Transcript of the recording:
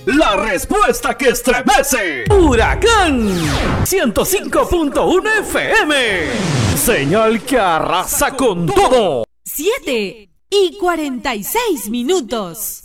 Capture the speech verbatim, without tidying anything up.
La respuesta que estremece. Huracán ciento cinco punto uno F M. Señal que arrasa con todo. Siete y cuarenta y seis minutos.